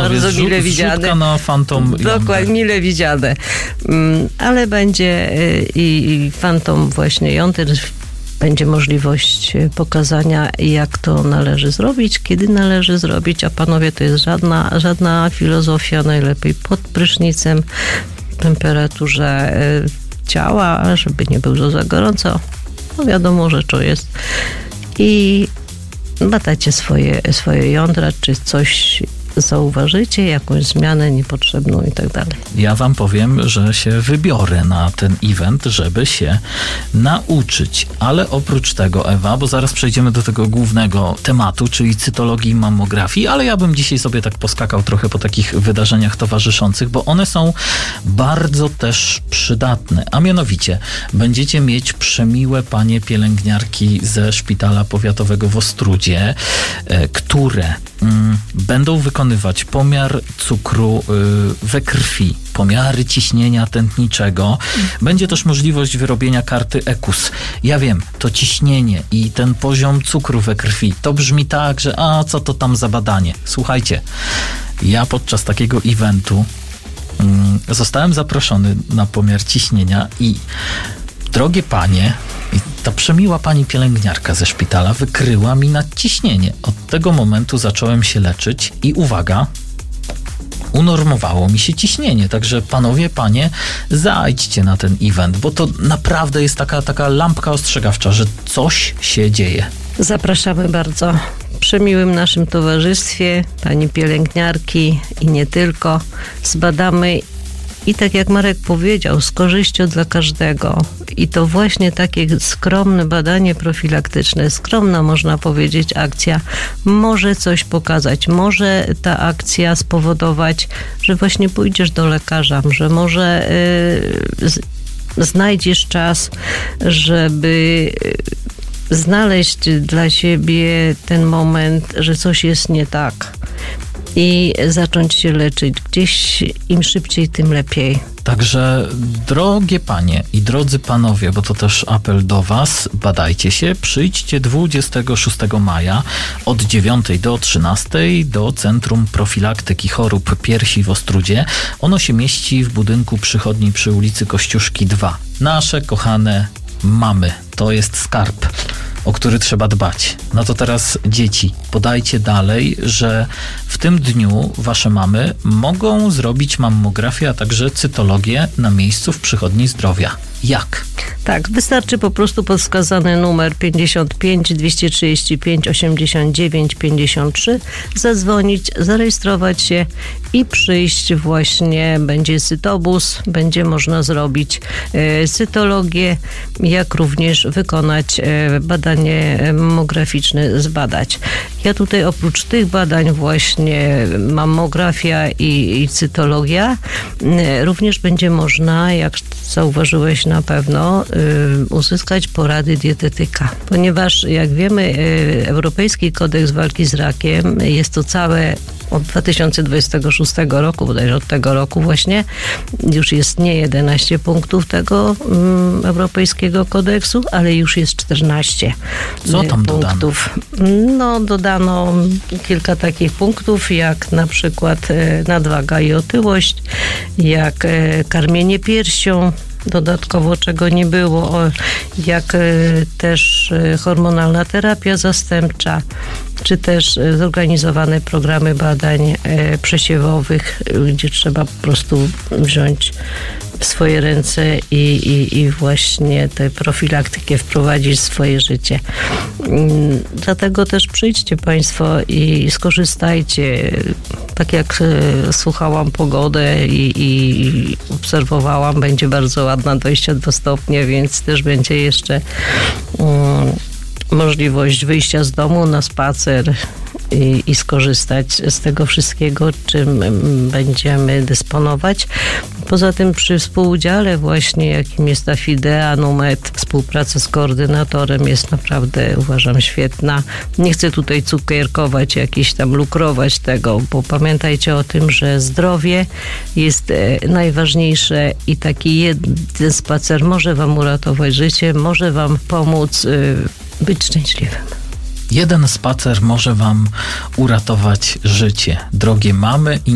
bardzo mile widziane. Na Phantom Dokładnie, mile widziane. Ale będzie i Phantom właśnie jąder. Będzie możliwość pokazania, jak to należy zrobić, kiedy należy zrobić, a panowie, to jest żadna filozofia, najlepiej pod prysznicem, w temperaturze ciała, żeby nie było za gorąco. No wiadomo, że to jest. I badacie swoje jądra, czy coś zauważycie, jakąś zmianę niepotrzebną i tak dalej. Ja wam powiem, że się wybiorę na ten event, żeby się nauczyć. Ale oprócz tego, Ewa, bo zaraz przejdziemy do tego głównego tematu, czyli cytologii i mammografii, ale ja bym dzisiaj sobie tak poskakał trochę po takich wydarzeniach towarzyszących, bo one są bardzo też przydatne. A mianowicie będziecie mieć przemiłe panie pielęgniarki ze Szpitala Powiatowego w Ostródzie, które będą wykonywać pomiar cukru we krwi, pomiary ciśnienia tętniczego. Będzie też możliwość wyrobienia karty EKUS. Ja wiem, to ciśnienie i ten poziom cukru we krwi, to brzmi tak, że co to tam za badanie? Słuchajcie, ja podczas takiego eventu zostałem zaproszony na pomiar ciśnienia i drogie panie, i ta przemiła pani pielęgniarka ze szpitala wykryła mi nadciśnienie. Od tego momentu zacząłem się leczyć i uwaga, unormowało mi się ciśnienie. Także panowie, panie, zajdźcie na ten event, bo to naprawdę jest taka lampka ostrzegawcza, że coś się dzieje. Zapraszamy bardzo. Przy miłym naszym towarzystwie, pani pielęgniarki i nie tylko, zbadamy. I tak jak Marek powiedział, z korzyścią dla każdego. I to właśnie takie skromne badanie profilaktyczne, skromna można powiedzieć akcja, może coś pokazać. Może ta akcja spowodować, że właśnie pójdziesz do lekarza, że może znajdziesz czas, żeby znaleźć dla siebie ten moment, że coś jest nie tak. I zacząć się leczyć. Gdzieś im szybciej, tym lepiej. Także drogie panie i drodzy panowie, bo to też apel do was, badajcie się, przyjdźcie 26 maja od 9 do 13 do Centrum Profilaktyki Chorób Piersi w Ostródzie. Ono się mieści w budynku przychodni przy ulicy Kościuszki 2. Nasze kochane mamy, to jest skarb, o który trzeba dbać. No to teraz dzieci, podajcie dalej, że w tym dniu wasze mamy mogą zrobić mammografię, a także cytologię na miejscu w przychodni zdrowia. Jak? Tak, wystarczy po prostu podskazany numer 55 235 89 53, zadzwonić, zarejestrować się i przyjść właśnie. Będzie cytobus, będzie można zrobić cytologię, jak również wykonać badanie mammograficzne, zbadać. Ja tutaj oprócz tych badań właśnie mammografia i cytologia, również będzie można, jak zauważyłeś na pewno, uzyskać porady dietetyka. Ponieważ jak wiemy, Europejski Kodeks Walki z Rakiem jest to całe od 2026 roku, bodajże od tego roku właśnie, już jest nie 11 punktów tego Europejskiego Kodeksu, ale już jest 14 Co tam punktów. Dodano kilka takich punktów, jak na przykład nadwaga i otyłość, jak karmienie piersią, dodatkowo czego nie było, jak też hormonalna terapia zastępcza, czy też zorganizowane programy badań przesiewowych, gdzie trzeba po prostu wziąć w swoje ręce i właśnie tę profilaktykę wprowadzić w swoje życie. Dlatego też przyjdźcie Państwo i skorzystajcie. Tak jak słuchałam pogodę i obserwowałam, będzie bardzo ładna, 22 stopnie, więc też będzie jeszcze możliwość wyjścia z domu na spacer i skorzystać z tego wszystkiego, czym będziemy dysponować. Poza tym przy współudziale właśnie, jakim jest ta Fidea Numet, współpraca z koordynatorem jest naprawdę, uważam, świetna. Nie chcę tutaj cukierkować, jakiś tam lukrować tego, bo pamiętajcie o tym, że zdrowie jest najważniejsze i taki jeden spacer może wam uratować życie, może wam pomóc być szczęśliwym. Jeden spacer może wam uratować życie. Drogie mamy i